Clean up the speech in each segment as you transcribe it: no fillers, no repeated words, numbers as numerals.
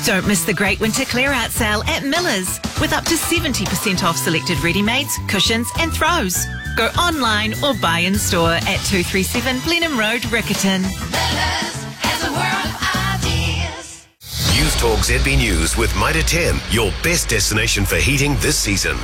Don't miss the great winter clear-out sale at Miller's with up to 70% off selected ready-mades, cushions and throws. Go online or buy in store at 237 Blenheim Road, Riccarton. Miller's has a world of ideas. News Talk ZB News with Mitre 10, your best destination for heating this season.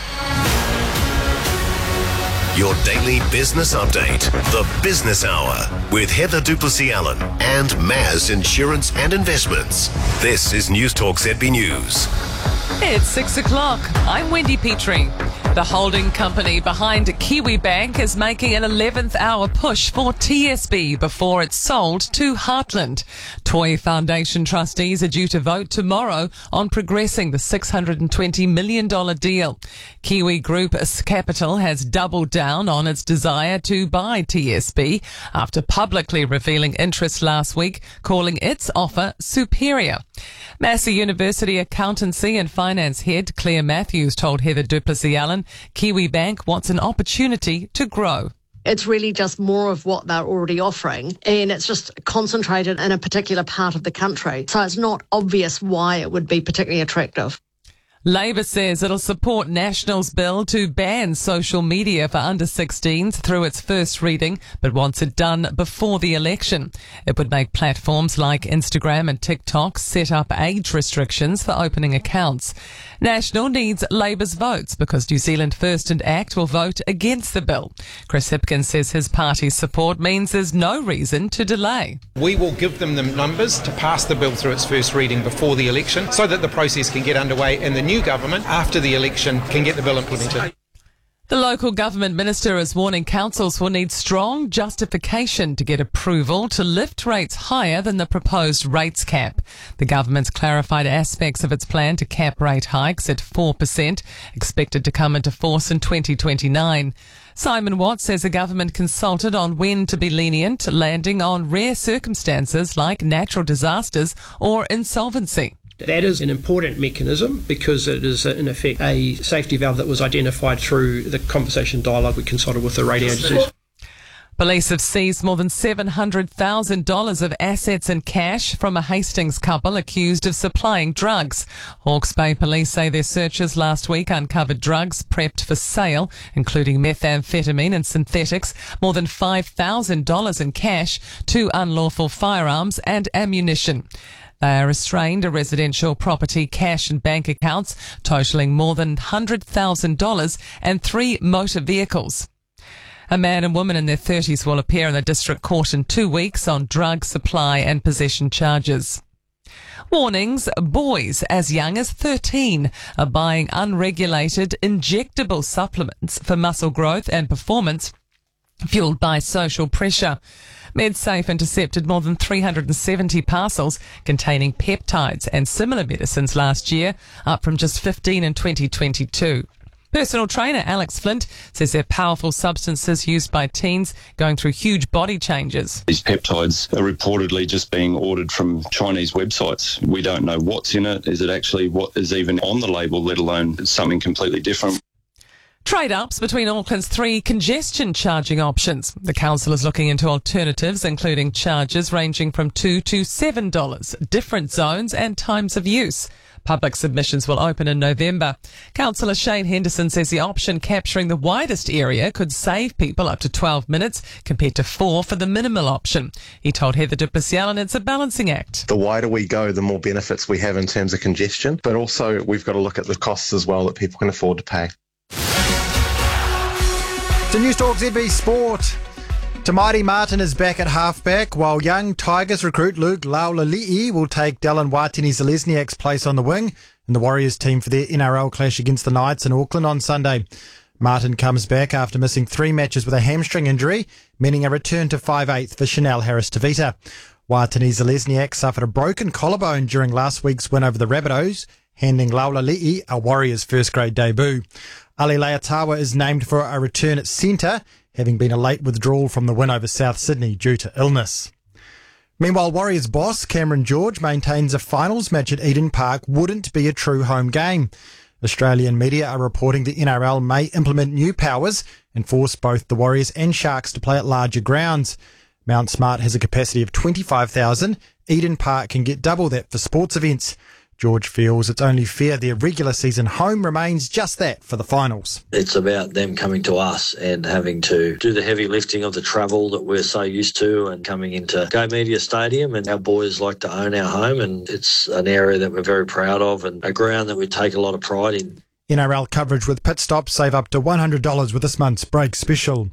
Your daily business update, the Business Hour, with Heather Duplessis-Allen and Maz Insurance and Investments. This is News Talk ZB News. It's 6 o'clock. I'm Wendy Petrie. The holding company behind Kiwibank is making an 11th hour push for TSB before it's sold to Heartland. Toy Foundation trustees are due to vote tomorrow on progressing the $620 million deal. Kiwi Group Capital has doubled down on its desire to buy TSB after publicly revealing interest last week, calling its offer superior. Massey University Accountancy and Finance Head Claire Matthews told Heather Duplessis-Allen Kiwibank wants an opportunity to grow. It's really just more of what they're already offering, and it's just concentrated in a particular part of the country. So it's not obvious why it would be particularly attractive. Labor says it'll support National's bill to ban social media for under 16s through its first reading, but wants it done before the election. It would make platforms like Instagram and TikTok set up age restrictions for opening accounts. National needs Labor's votes because New Zealand First and ACT will vote against the bill. Chris Hipkins says his party's support means there's no reason to delay. We will give them the numbers to pass the bill through its first reading before the election so that the process can get underway and the new government after the election can get the bill implemented. The local government minister is warning councils will need strong justification to get approval to lift rates higher than the proposed rates cap. The government's clarified aspects of its plan to cap rate hikes at 4%, expected to come into force in 2029. Simon Watt says the government consulted on when to be lenient, landing on rare circumstances like natural disasters or insolvency. That is an important mechanism because it is, in effect, a safety valve that was identified through the conversation dialogue we consulted with the rating agencies. Police have seized more than $700,000 of assets and cash from a Hastings couple accused of supplying drugs. Hawke's Bay police say their searches last week uncovered drugs prepped for sale, including methamphetamine and synthetics, more than $5,000 in cash, 2 unlawful firearms and ammunition. They are restrained a residential property, cash and bank accounts totalling more than $100,000 and 3 motor vehicles. A man and woman in their 30s will appear in the district court in 2 weeks on drug supply and possession charges. Warnings, boys as young as 13 are buying unregulated injectable supplements for muscle growth and performance, fueled by social pressure. MedSafe intercepted more than 370 parcels containing peptides and similar medicines last year, up from just 15 in 2022. Personal trainer Alex Flint says they're powerful substances used by teens going through huge body changes. These peptides are reportedly just being ordered from Chinese websites. We don't know what's in it. Is it actually what is even on the label, let alone something completely different? Trade-ups between Auckland's 3 congestion charging options. The council is looking into alternatives, including charges ranging from $2 to $7, different zones and times of use. Public submissions will open in November. Councillor Shane Henderson says the option capturing the widest area could save people up to 12 minutes compared to 4 for the minimal option. He told Heather Duplessis-Allen it's a balancing act. The wider we go, the more benefits we have in terms of congestion, but also we've got to look at the costs as well that people can afford to pay. To News Talk ZB Sport. Te Maire Martin is back at halfback, while young Tigers recruit Luke Laulali'i will take Dylan Watene-Zelezniak's place on the wing in the Warriors team for their NRL clash against the Knights in Auckland on Sunday. Martin comes back after missing 3 matches with a hamstring injury, meaning a return to 5/8 for Chanel Harris-Tavita. Watene-Zelezniak suffered a broken collarbone during last week's win over the Rabbitohs, handing Laulali'i a Warriors first-grade debut. Ali Leatawa is named for a return at centre, having been a late withdrawal from the win over South Sydney due to illness. Meanwhile, Warriors boss Cameron George maintains a finals match at Eden Park wouldn't be a true home game. Australian media are reporting the NRL may implement new powers and force both the Warriors and Sharks to play at larger grounds. Mount Smart has a capacity of 25,000 Eden Park can get double that for sports events. George feels it's only fair their regular season home remains just that for the finals. It's about them coming to us and having to do the heavy lifting of the travel that we're so used to and coming into Go Media Stadium, and our boys like to own our home, and it's an area that we're very proud of and a ground that we take a lot of pride in. NRL coverage with pit stops. Save up to $100 with this month's break special.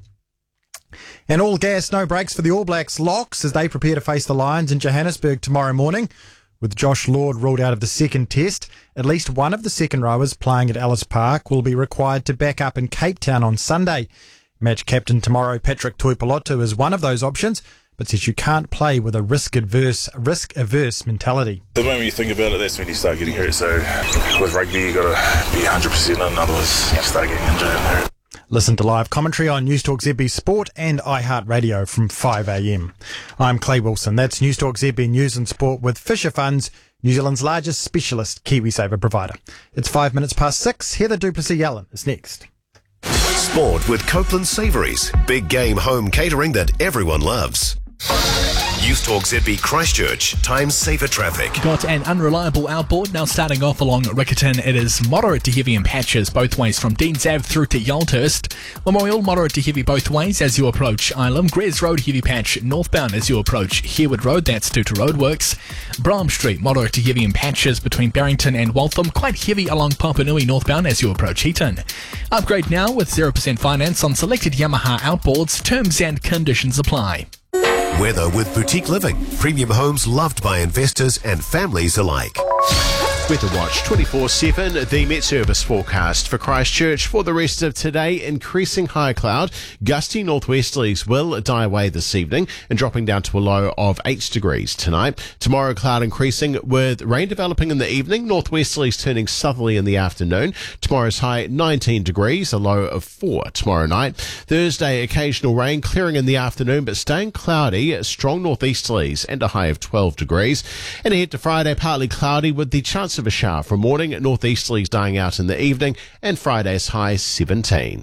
And all gas, no brakes for the All Blacks locks as they prepare to face the Lions in Johannesburg tomorrow morning. With Josh Lord ruled out of the second test, at least one of the second rowers playing at Ellis Park will be required to back up in Cape Town on Sunday. Match captain tomorrow, Patrick Tuipulotu, is one of those options, but says you can't play with a risk-averse mentality. The moment you think about it, that's when you start getting hurt. So with rugby, you got to be 100% in, otherwise you start getting injured and hurt. Listen to live commentary on Newstalk ZB Sport and iHeartRadio from 5 a.m. I'm Clay Wilson. That's Newstalk ZB News and Sport with Fisher Funds, New Zealand's largest specialist KiwiSaver provider. It's 5 minutes past 6. Heather Duplessis-Allen is next. Sport with Copeland Savouries. Big game home catering that everyone loves. Newstalk ZB Christchurch. Time saver traffic. Got an unreliable outboard now starting off along Riccarton. It is moderate to heavy in patches both ways from Deans Ave through to Yalthurst. Memorial, moderate to heavy both ways as you approach Ilam. Gres Road, heavy patch northbound as you approach Herwood Road. That's due to roadworks. Bram Street, moderate to heavy in patches between Barrington and Waltham. Quite heavy along Papanui northbound as you approach Heaton. Upgrade now with 0% finance on selected Yamaha outboards. Terms and conditions apply. Weather with Boutique Living. Premium homes loved by investors and families alike. Weather Watch 24/7, the Met Service forecast for Christchurch for the rest of today. Increasing high cloud, gusty northwesterlies will die away this evening and dropping down to a low of 8 degrees tonight. Tomorrow cloud increasing with rain developing in the evening, northwesterlies turning southerly in the afternoon. Tomorrow's high 19 degrees, a low of 4 tomorrow night. Thursday occasional rain clearing in the afternoon but staying cloudy, strong northeasterlies and a high of 12 degrees. And ahead to Friday, partly cloudy with the chance of a shower from morning, northeasterlies dying out in the evening, and Friday's high 17.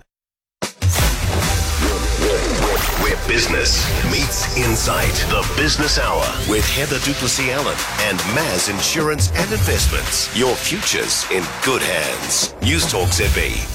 Where business meets insight. The Business Hour with Heather Duplessis-Allen and Maz Insurance and Investments. Your future's in good hands. Newstalk ZB.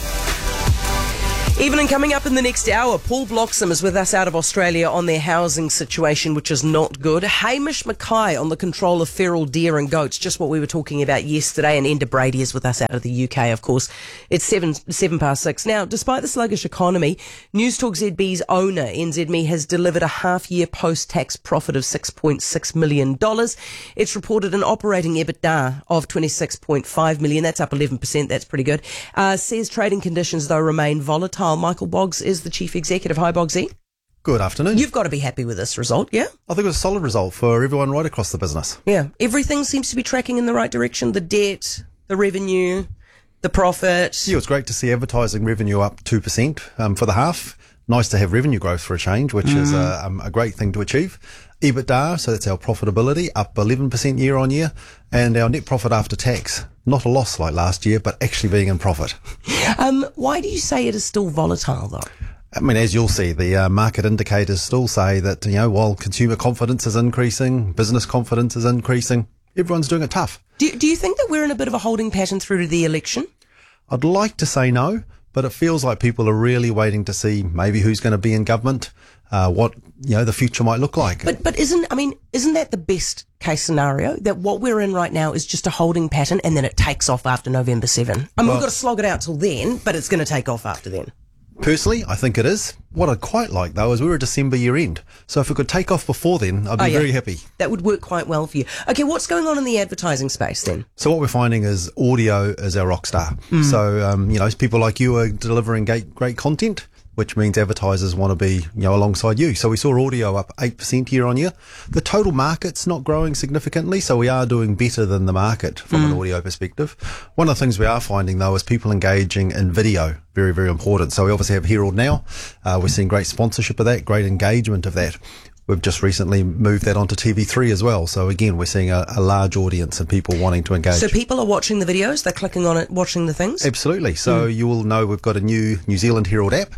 Evening coming up in the next hour. Paul Bloxham is with us out of Australia on their housing situation, which is not good. Hamish Mackay on the control of feral deer and goats, just what we were talking about yesterday. And Enda Brady is with us out of the UK, of course. It's 7 past 6. Now, despite the sluggish economy, Newstalk ZB's owner, NZME, has delivered a half-year post-tax profit of $6.6 million. It's reported an operating EBITDA of $26.5 million. That's up 11%. That's pretty good. Says trading conditions, though, remain volatile. Michael Boggs is the Chief Executive. Hi, Boggsy. Good afternoon. You've got to be happy with this result, yeah? I think it was a solid result for everyone right across the business. Yeah. Everything seems to be tracking in the right direction. The debt, the revenue, the profit. Yeah, it was great to see advertising revenue up 2% for the half. Nice to have revenue growth for a change, which is a great thing to achieve. EBITDA, so that's our profitability, up 11% year on year. And our net profit after tax, not a loss like last year, but actually being in profit. Why do you say it is still volatile, though? I mean, as you'll see, the market indicators still say that, while consumer confidence is increasing, business confidence is increasing, everyone's doing it tough. Do you think that we're in a bit of a holding pattern through to the election? I'd like to say no, but it feels like people are really waiting to see maybe who's going to be in government, what the future might look like. But isn't that the best case scenario, that what we're in right now is just a holding pattern and then it takes off after November 7? We've got to slog it out till then, but it's going to take off after then. Personally, I think it is. What I'd quite like, though, is we're a December year end. So if it could take off before then, I'd be very happy. That would work quite well for you. Okay, what's going on in the advertising space then? So what we're finding is audio is our rock star. So, people like you are delivering great content, which means advertisers want to be, alongside you. So we saw audio up 8% year on year. The total market's not growing significantly, so we are doing better than the market from an audio perspective. One of the things we are finding, though, is people engaging in video. Very, very important. So we obviously have Herald Now. We're seeing great sponsorship of that, great engagement of that. We've just recently moved that onto TV3 as well. So again, we're seeing a large audience and people wanting to engage. So people are watching the videos, they're clicking on it, watching the things? Absolutely. So you will know we've got a new New Zealand Herald app.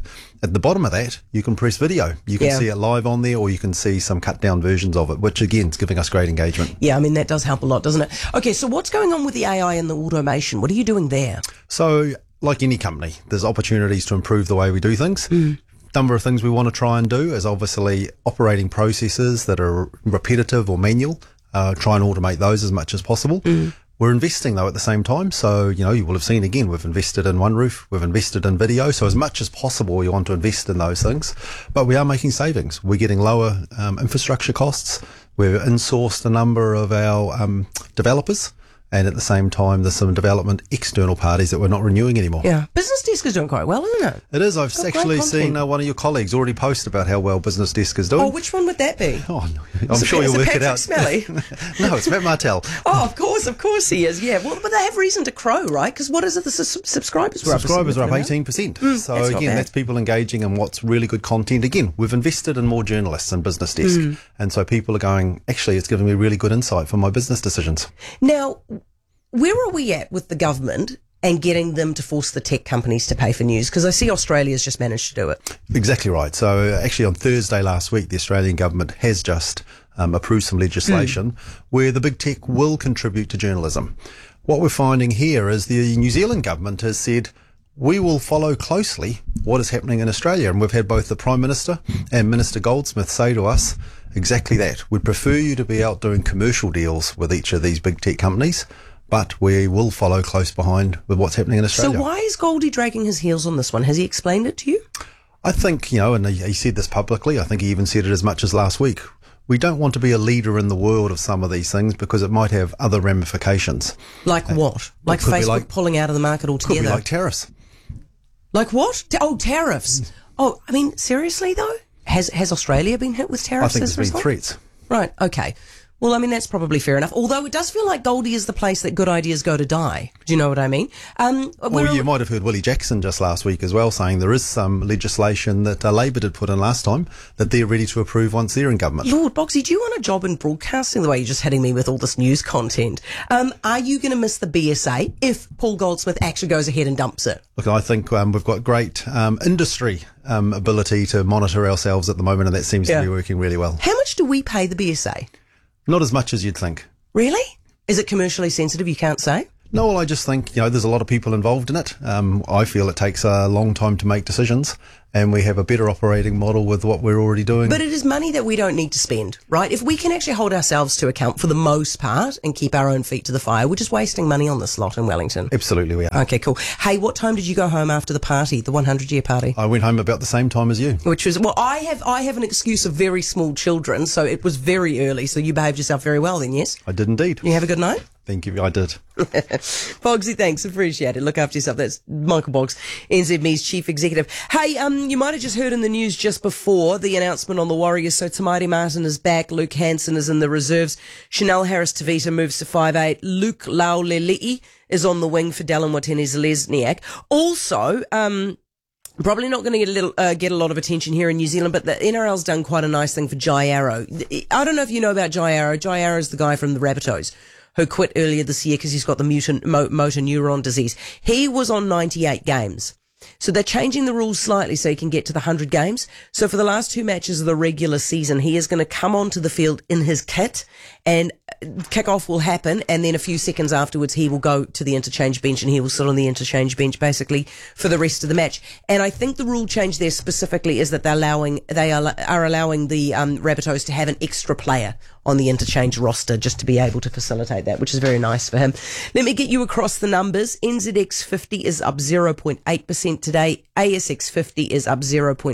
at the bottom of that, you can press video. You can see it live on there, or you can see some cut down versions of it, which again is giving us great engagement. Yeah, I mean, that does help a lot, doesn't it? Okay, so what's going on with the AI and the automation? What are you doing there? So, like any company, there's opportunities to improve the way we do things. Number of things we want to try and do is obviously operating processes that are repetitive or manual, try and automate those as much as possible. We're investing, though, at the same time. So, you will have seen, again, we've invested in OneRoof, we've invested in video. So as much as possible, we want to invest in those things. But we are making savings. We're getting lower infrastructure costs. We've insourced a number of our developers. And at the same time, there's some development external parties that we're not renewing anymore. Yeah. Business Desk is doing quite well, isn't it? It is. I've actually seen one of your colleagues already post about how well Business Desk is doing. Oh, which one would that be? Oh, I'm sure you'll work it out. Smelly? No, it's Matt Martell. Oh, of course he is. Yeah. Well, but they have reason to crow, right? Because what is it? The subscribers were up. Subscribers are up 18%. So again, that's people engaging in what's really good content. Again, we've invested in more journalists in Business Desk. And so people are going, actually, it's giving me really good insight for my business decisions. Now, where are we at with the government and getting them to force the tech companies to pay for news? Because I see Australia's just managed to do it. Exactly right. So actually on Thursday last week, the Australian government has just approved some legislation where the big tech will contribute to journalism. What we're finding here is the New Zealand government has said, we will follow closely what is happening in Australia. And we've had both the Prime Minister and Minister Goldsmith say to us exactly that. We'd prefer you to be out doing commercial deals with each of these big tech companies, but we will follow close behind with what's happening in Australia. So why is Goldie dragging his heels on this one? Has he explained it to you? I think, and he said this publicly. I think he even said it as much as last week. We don't want to be a leader in the world of some of these things because it might have other ramifications. Like what? Like Facebook pulling out of the market altogether? Could be like tariffs. Like what? Tariffs. Oh, I mean, seriously though? Has Australia been hit with tariffs? I think there's been threats. Right, okay. Well, I mean, that's probably fair enough. Although it does feel like Goldie is the place that good ideas go to die. Do you know what I mean? Well, you might have heard Willie Jackson just last week as well saying there is some legislation that Labor did put in last time that they're ready to approve once they're in government. Lord Boxy, do you want a job in broadcasting the way you're just hitting me with all this news content? Are you going to miss the BSA if Paul Goldsmith actually goes ahead and dumps it? Look, I think we've got great industry ability to monitor ourselves at the moment, and that seems to be working really well. How much do we pay the BSA? Not as much as you'd think. Really? Is it commercially sensitive? You can't say? No, well, I just think, there's a lot of people involved in it. I feel it takes a long time to make decisions, and we have a better operating model with what we're already doing. But it is money that we don't need to spend, right? If we can actually hold ourselves to account for the most part and keep our own feet to the fire, we're just wasting money on this lot in Wellington. Absolutely we are. Okay, cool. Hey, what time did you go home after the party, the 100-year party? I went home about the same time as you. Which was, well, I have an excuse of very small children, so it was very early, so you behaved yourself very well then, yes? I did indeed. You have a good night? Thank you, I did. Bogsy, thanks. Appreciate it. Look after yourself. That's Michael Boggs, NZME's Chief Executive. Hey, you might have just heard in the news just before the announcement on the Warriors. So Tamari Martin is back. Luke Hansen is in the reserves. Chanel Harris-Tavita moves to 5'8". Luke Laulelii is on the wing for Dallin Watene-Zelezniak. Also, probably not going to get a lot of attention here in New Zealand, but the NRL's done quite a nice thing for Jai Arrow. I don't know if you know about Jai Arrow. Jai Arrow is the guy from the Rabbitohs who quit earlier this year because he's got the motor neuron disease. He was on 98 games. So they're changing the rules slightly so he can get to the 100 games. So for the last 2 matches of the regular season, he is going to come onto the field in his kit, and kickoff will happen, and then a few seconds afterwards he will go to the interchange bench and he will sit on the interchange bench basically for the rest of the match. And I think the rule change there specifically is that they are allowing the Rabbitohs to have an extra player on the interchange roster just to be able to facilitate that, which is very nice for him. Let me get you across the numbers. NZX 50 is up 0.8% today. ASX 50 is up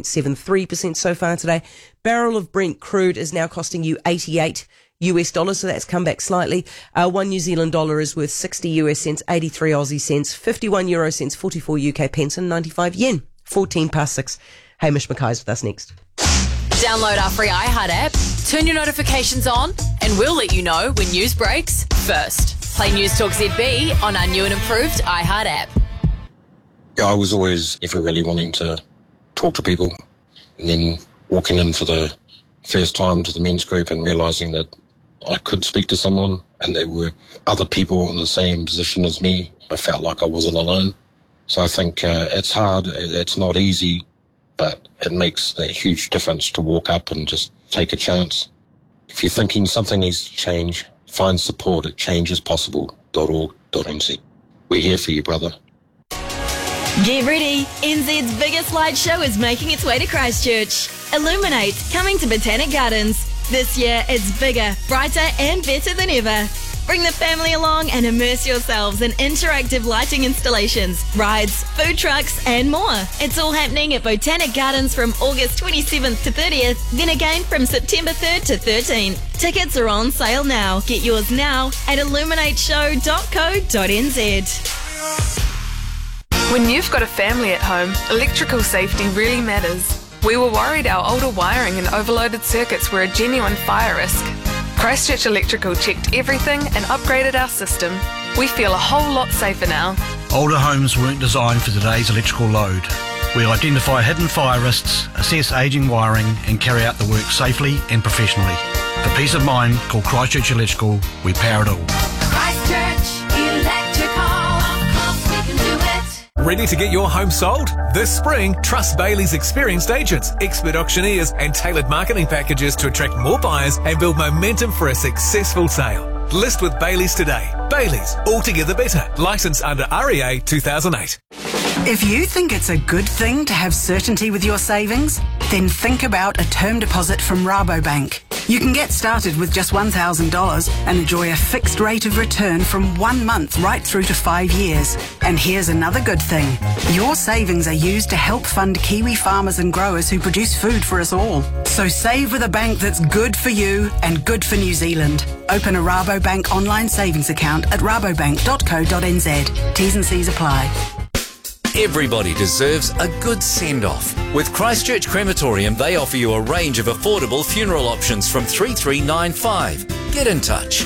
0.73% so far today. Barrel of Brent crude is now costing you $88, so that's come back slightly. 1 New Zealand dollar is worth 60 US cents, 83 Aussie cents, 51 euro cents, 44 UK pence, and 95 yen. 6:14. Hamish Mackay's with us next. Download our free iHeart app, turn your notifications on, and we'll let you know when news breaks first. Play News Talk ZB on our new and improved iHeart app. Yeah, I was always ever really wanting to talk to people, and then walking in for the first time to the men's group and realising that I could speak to someone and there were other people in the same position as me. I felt like I wasn't alone. So I think it's hard, it's not easy but it makes a huge difference to walk up and just take a chance. If you're thinking something needs to change, find support at changeispossible.org.nz. We're here for you, brother. Get ready! NZ's biggest light show is making its way to Christchurch. Illuminate, coming to Botanic Gardens. This year, it's bigger, brighter and better than ever. Bring the family along and immerse yourselves in interactive lighting installations, rides, food trucks and more. It's all happening at Botanic Gardens from August 27th to 30th, then again from September 3rd to 13th. Tickets are on sale now. Get yours now at illuminateshow.co.nz. When you've got a family at home, electrical safety really matters. We were worried our older wiring and overloaded circuits were a genuine fire risk. Christchurch Electrical checked everything and upgraded our system. We feel a whole lot safer now. Older homes weren't designed for today's electrical load. We identify hidden fire risks, assess ageing wiring and carry out the work safely and professionally. For peace of mind, call Christchurch Electrical. We power it all. Christchurch Electrical. Of course we can do it. Ready to get your home sold? This spring, trust Bailey's experienced agents, expert auctioneers and tailored marketing packages to attract more buyers and build momentum for a successful sale. List with Bailey's today. Bailey's, altogether better. Licensed under REA 2008. If you think it's a good thing to have certainty with your savings, then think about a term deposit from Rabobank. You can get started with just $1,000 and enjoy a fixed rate of return from 1 month right through to 5 years. And here's another good thing. Your savings are used to help fund Kiwi farmers and growers who produce food for us all. So save with a bank that's good for you and good for New Zealand. Open a Rabobank online savings account at rabobank.co.nz. T's and C's apply. Everybody deserves a good send-off. With Christchurch Crematorium, they offer you a range of affordable funeral options from $3,395. Get in touch.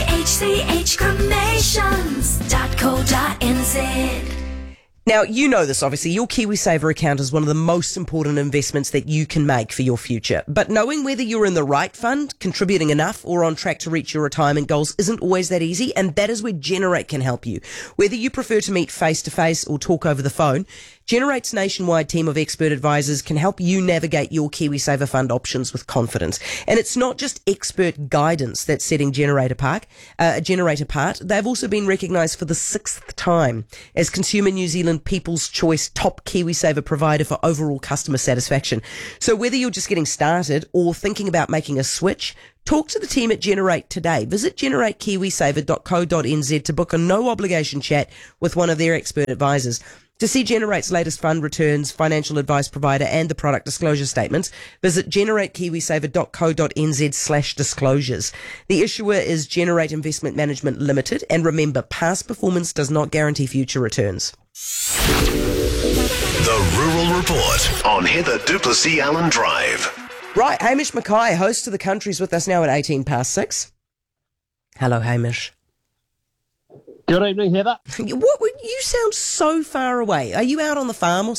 chchcremations.co.nz. Now, you know this, obviously. Your KiwiSaver account is one of the most important investments that you can make for your future. But knowing whether you're in the right fund, contributing enough, or on track to reach your retirement goals isn't always that easy, and that is where Generate can help you. Whether you prefer to meet face-to-face or talk over the phone, Generate's nationwide team of expert advisors can help you navigate your KiwiSaver fund options with confidence. And it's not just expert guidance that's setting Generate apart. They've also been recognised for the 6th time as Consumer New Zealand People's Choice top KiwiSaver provider for overall customer satisfaction. So whether you're just getting started or thinking about making a switch, talk to the team at Generate today. Visit generatekiwisaver.co.nz to book a no-obligation chat with one of their expert advisors. To see Generate's latest fund returns, financial advice provider and the product disclosure statements, visit generatekiwisaver.co.nz/disclosures. The issuer is Generate Investment Management Limited, and remember, past performance does not guarantee future returns. The Rural Report on Heather Duplessis Allen Drive. Right, Hamish Mackay, host of The Country, is with us now at 6:18. Hello, Hamish. Good evening, Heather. You sound so far away. Are you out on the farm or